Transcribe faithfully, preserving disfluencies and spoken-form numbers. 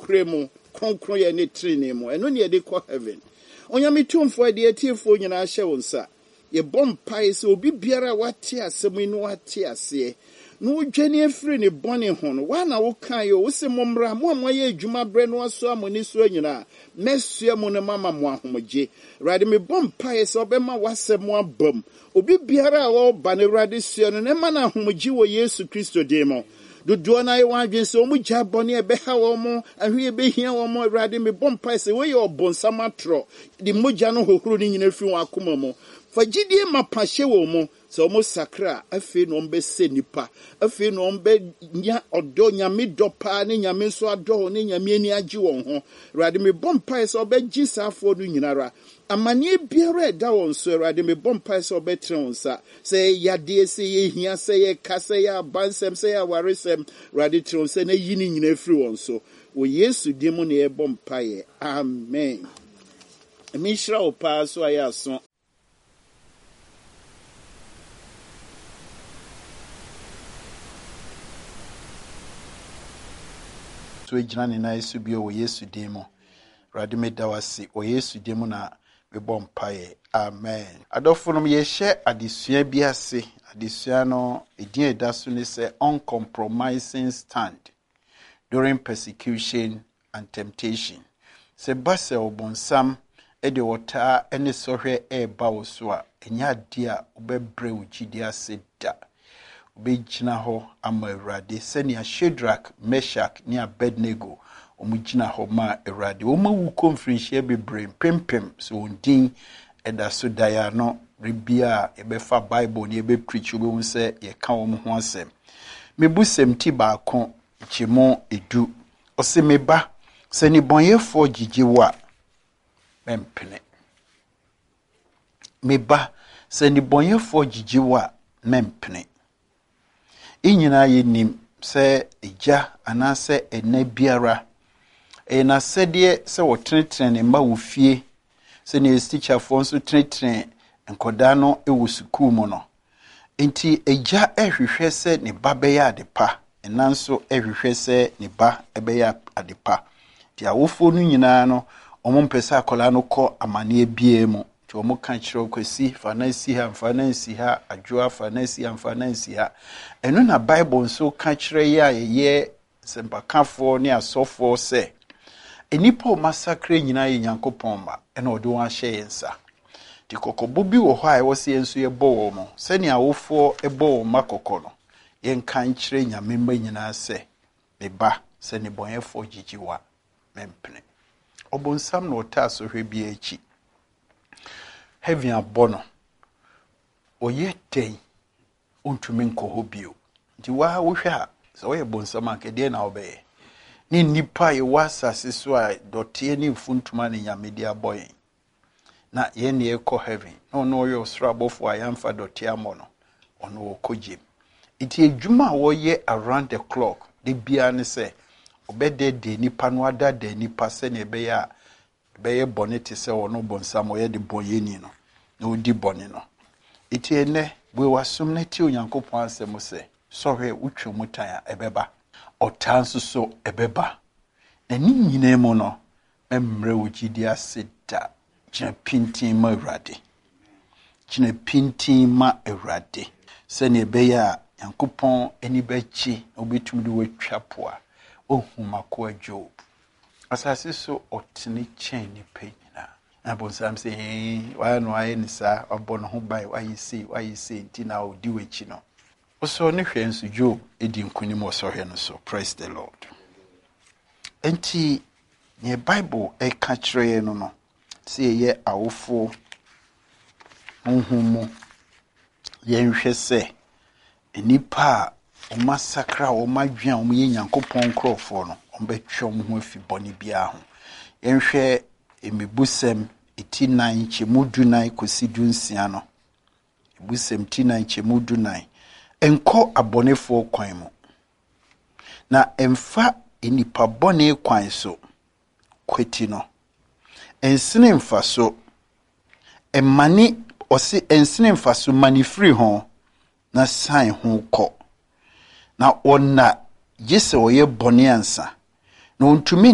nokremu konkro ye ne trine mu eno ne de kɔ heaven onyame tumfo de atiefo nyina hye wonsa ye bompai se obi biara wate asɛm no wate ase no dwane afiri ne bɔne ho no wana wo kan yo wo se momra mo amoye adwuma bre no aso amoni so nyina mesua mo ne mama mo ahomgye rade me bompai se obema wasɛm mo abam obi biara a wo ba ne rade sua no ne ma na ahomgye wo Yesu Kristo de mo dodo na ye wadwen se omu gya bɔne ɛbɛha wo mo ahwe ɛbɛhia wo mo rade me bompai se we ye obonsam atro de mogya no hohoro ni nyina fi wo akoma mo fagidie mapahye wo mo so mo sakra afi no mbe se nipa afi no mbe nya odo nyame dopa ne nyame so ado ne nyame ani agi won ho rade me bompai so obegi safo no nyinara amane biara da won so rade me bompai so obetre won sa se yade se ye hia se ye kase ya bansem se ya waresem rade tre se na yini nyina firi won so wo Yesu dimo ne e bompai amen emi hira opa so aya so so ejina ne na Yesu bi o Yesu demo rade me dawasi o Yesu demo na me bompae amen adofo ye hye adesua bi ase adesua no edin eda so ne se uncompromising stand during persecution and temptation se base obonsam e de wota ene sohwe e ba wo so a enya de a obebre wo gidi ase da obegina ho ama Awurade senia Shadrach, Meshach ne Abednego omugina ho ma Awurade o ma wu conference bebre pempem so ondin eda so daya no ribia ebefa Bible ne ebe preach obe hu se ye ka wo ho asem mebusem ti ba ko chimo edu ose meba se ni bonyefo gigiwa mempene meba se ni bonyefo gigiwa mempene inyina yenim se eja anase ena biara ena sede se wotretre ne ma wo fie se ne teacher fo so tretre enkoda no e wo sukuu mu no enti eja ehwehwe se ne ba be ya adepa enanso ehwehwe se ne ba ebe ya adepa ti awofo no nyina no omo mpesa akola no kɔ amane ebie mu ti omo kan kyerɛ kwesi fanasi ha fanasi ha adwoa fanasi ha fanasi ha eno na Bible nso ka kyerɛ ya ye sempakafo ne asofo se enipo masakre nyina ye Nyankopɔn ma ena ode won ahye yensa ti kokobo bi wo hɔ a wo se yenso ye bɔ wo mo se ne awofo e bɔ wo makokɔ no yen kan kyerɛ nyame mba nyina se beba se ne bonyefo gigiwa mempene obonsam no ta so hwe bi achi heaven abono oye ten ontumi nkɔ hɔ bio nti wa wo hwe a so oye bonsam akede na obeye ni nipa ye wasase so a dotie ni mfuntuma ne nyamedi aboyen na ye ne ekɔ heaven no no yo srabofo ayamfa dotie amono ono okogye iti edwuma wo ye around the clock de bia ne se obede de nipa no ada de nipa se ne be ya be ye bonete se ono bonsam wo ye de boyeni no na odi bone no iti ene we wasum na ti Onyankopɔn asem se sorry utwe mutan a ebeba otanso so ebeba na ni nyina mu no memre wo gidi aseda gina pintin ma Awurade gina pintin ma Awurade se ne be ya Nyankopɔn eni bechi obetum de watwa poa ohumako Job asase so otene chen ni penina abonsam se why no aye ni sa obono ho bai why say why say ntina odi wechi no oso ne hwe nso Job edi nkunim osohwe no so praise the Lord enti ne Bible e ka kire no no se ye awofo honhumo ye nhwe se enipa o masakra o madwan o ye Nyankopɔn krofo no o betwe mo ho afi bone bia ho yenhwe emibusem eti nine chemudu nine kosi dunsia no ebusem ti nine chemudu nine enko abonefo kwan mu na emfa enipa bone kwan so kweti no ensene mfa so emani osi ensene mfa so mani free ho na sign ho ko na ona gese oye bone ansa na ontumi